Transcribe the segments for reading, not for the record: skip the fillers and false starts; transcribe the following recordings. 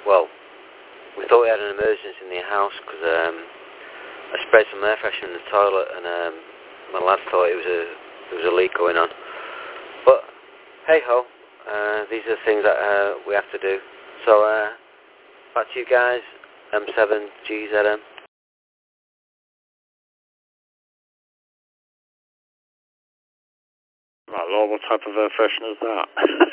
well, we thought we had an emergency in the house because I sprayed some air freshener in the toilet, and my lad thought there was a leak going on. But hey ho, these are the things that we have to do. So back to you guys, M7GZM. Right, Lord, what type of air freshener is that?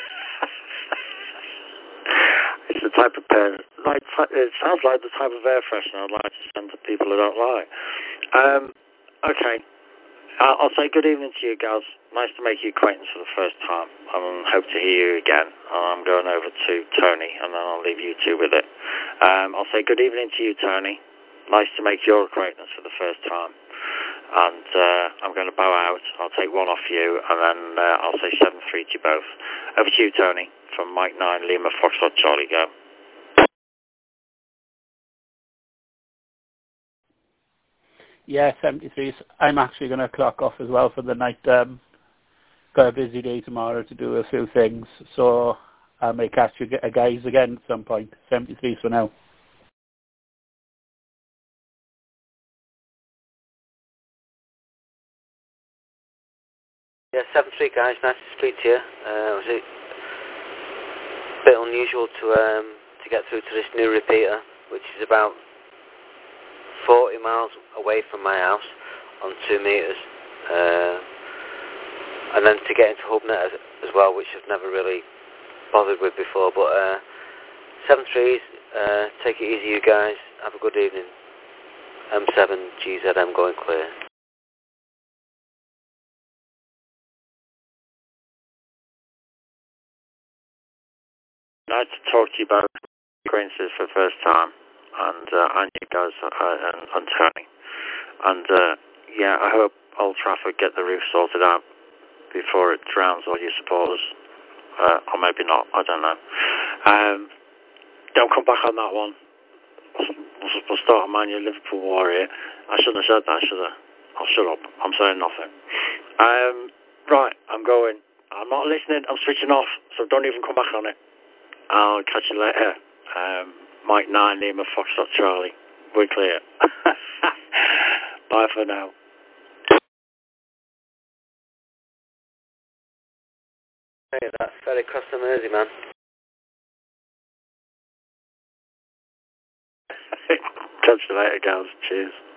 It's the type of pen. It sounds like the type of air freshener I'd like to send to people who don't lie. Okay. I'll say good evening to you guys. Nice to make your acquaintance for the first time. I hope to hear you again. I'm going over to Tony, and then I'll leave you two with it. I'll say good evening to you, Tony. Nice to make your acquaintance for the first time. And I'm going to bow out. I'll take one off you, and then I'll say 7-3 to you both. Over to you, Tony, from Mike 9, Lima, Foxtrot, Charlie, go. Yeah, 73. I'm actually going to clock off as well for the night. Got a busy day tomorrow to do a few things, so I may catch you guys again at some point. 73 for now. Yeah, 7-3 guys, nice to speak to you. Was it a bit unusual to get through to this new repeater, which is about 40 miles away from my house on 2 metres, and then to get into HubNet as well, which I've never really bothered with before. But 7-3s, take it easy, you guys. Have a good evening. M7GZM going clear. Nice to talk to you about acquaintances for the first time, and you guys and Tony. And yeah, I hope Old Trafford get the roof sorted out before it drowns all your supporters, or maybe not. I don't know. Don't come back on that one. We'll start a Man U Liverpool war here. I shouldn't have said that, should I? I'll shut up. I'm saying nothing. Right, I'm going. I'm not listening. I'm switching off. So don't even come back on it. I'll catch you later. Mike 9, Lima, Foxtrot, Charlie. We're clear. Bye for now. Hey, that's very across the Mersey, man. Catch you later, guys. Cheers.